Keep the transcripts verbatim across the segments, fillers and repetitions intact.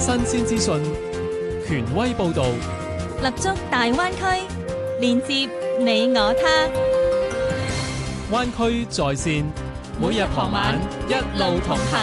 新鮮資訊，權威報導， 立足大灣區，連接你我他。 灣區在線，每日傍晚一路同行，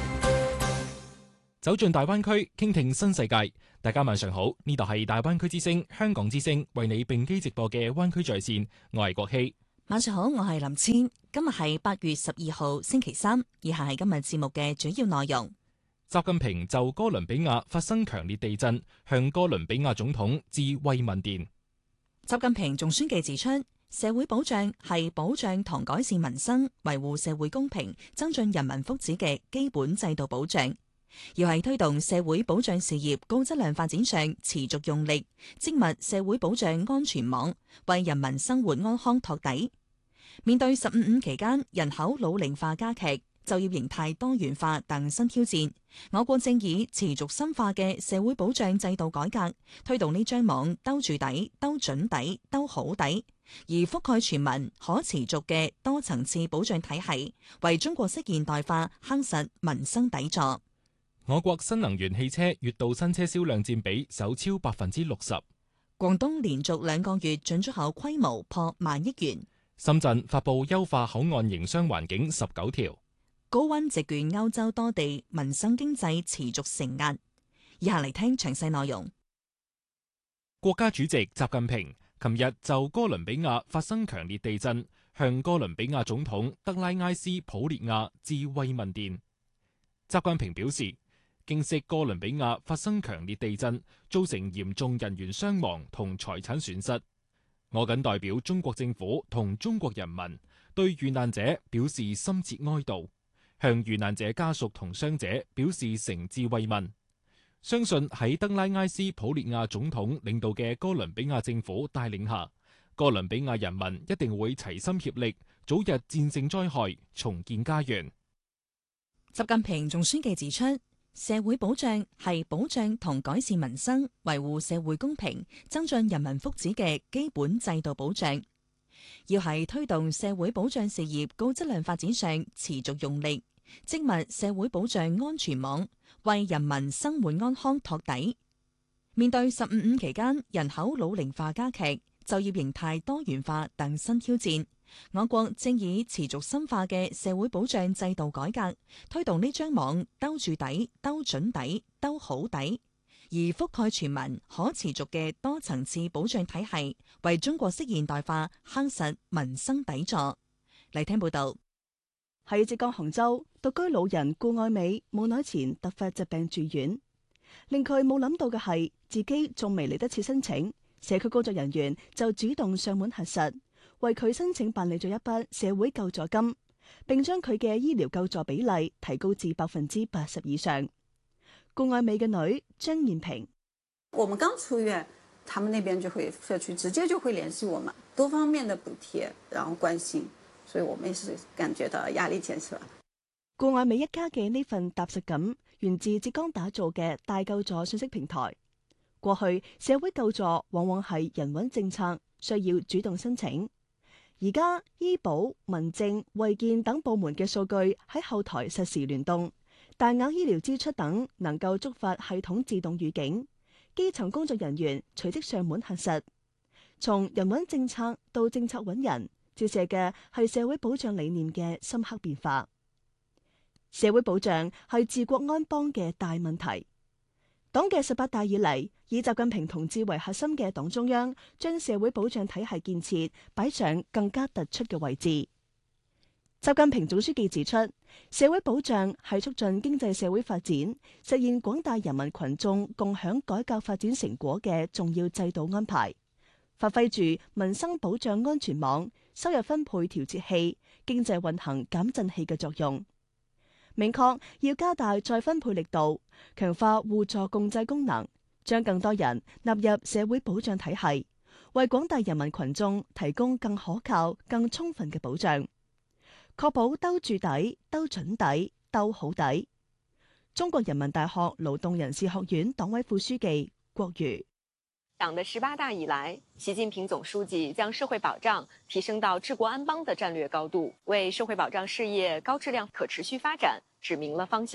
走進大灣區，傾聽新世界。大家晚上好，呢度係大灣區之聲香港之聲為你並機直播嘅灣區在線，我係國希。 晚上好，我係林千。今日係八月十二號星期三，以下係今日節目嘅主要內容。 習近平就哥倫比亞發生強烈地震，向哥倫比亞總統致慰問電。 習近平仲宣記指出，社會保障係保障同改善民生、維護社會公平、增進人民福祉嘅基本制度保障，要喺推動社會保障事業高質量發展上持續用力，精密社會保障安全網，為人民生活安康托底。面對十五五期間人口老齡化加劇、就業形態多元化等新挑戰，我國正以持續深化嘅社會保障制度改革，推動呢張網兜住底、兜準底、兜好底，而覆蓋全民、可持續嘅多層次保障體系，為中國式現代化夯實民生底座。 我國新能源汽車月度新車銷量佔比首超百分之六十。 廣東連續兩個月進出口規模破萬億元。 深圳發布優化口岸營商環境十九條。 高溫席捲歐洲多地，民生經濟持續承壓。以下嚟聽詳細內容。 國家主席習近平琴日就哥倫比亞發生強烈地震，向哥倫比亞總統德拉埃斯普列亞致慰問電。習近平表示，經悉哥倫比亞發生強烈地震，造成嚴重人員傷亡同財產損失。我謹代表中國政府同中國人民對遇難者表示深切哀悼，向遇難者家屬同傷者表示誠摯慰問。相信喺德拉埃斯普列亞總統領導嘅哥倫比亞政府帶領下，哥倫比亞人民一定會齊心協力，早日戰勝災害，重建家園。 習近平仲宣記指出，社會保障係保障同改善民生、維護社會公平、增進人民福祉嘅基本制度保障，要喺推動社會保障事業高質量發展上持續用力，精密社會保障安全網，為人民生活安康托底。面對十五五期間人口老齡化加劇、就業形態多元化等新挑戰，我國正以持續深化嘅社會保障制度改革，推動呢張網兜住底、兜準底、兜好底，而覆蓋全民、可持續嘅多層次保障體系，為中國式現代化夯實民生底座。嚟聽報道。 喺浙江杭州，獨居老人顧愛美冇耐前突發疾病住院，令佢冇諗到嘅係自己仲未嚟得切申請，社區工作人員就主動上門核實，為佢申請辦理咗一筆社會救助金，並將佢嘅醫療救助比例提高至百分之八十以上。顧愛美嘅女張燕平， 我們剛出院，他們那邊就會社區直接就會聯繫我們，多方面的補貼，然後關心，所以我們也是感覺到壓力減少。 顧愛美一家嘅呢份踏實感，源自浙江打造嘅大救助信息平台。過去社會救助往往係人穩政策，需要主動申請。而家醫保、民政、衛健等部門嘅數據喺後台實時聯動，大額醫療支出等能夠觸發系統自動預警，基層工作人員隨即上門核實。從人穩政策到政策穩人，照射嘅係社會保障理念嘅深刻變化。社會保障係治國安邦嘅大問題。黨嘅十八大以嚟，以習近平同志為核心嘅黨中央，將社會保障體系建設擺上更加突出嘅位置。習近平總書記指出，社會保障係促進經濟社會發展、實現廣大人民群眾共享改革發展成果嘅重要制度安排，發揮住民生保障安全網、收入分配調節器、經濟運行減震器嘅作用。明確要加大再分配力度，強化互助共濟功能，將更多人納入社會保障體系，為廣大人民群眾提供更可靠、更充分嘅保障，確保兜住底、兜準底、兜好底。中國人民大學勞動人事學院黨委副書記郭瑜。 黨的十八大以來，習近平總書記將社會保障提升到治國安邦的戰略高度，為社會保障事業高質量可持續發展指明了方向，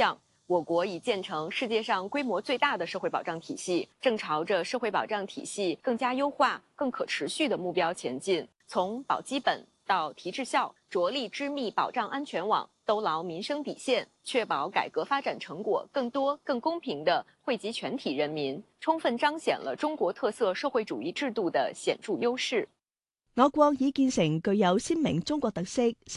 我国已建成世界上规模最大的社会保障体系，正朝着社会保障体系更加优化、更可持续的目标前进。从保基本到提质效，着力织密保障安全网，兜牢民生底線，確保改革發展成果更多、更公平地惠及全體人民，充分彰顯了中國特色社會主義制度的顯著優勢。 我國已建成具有鮮明中國特色、實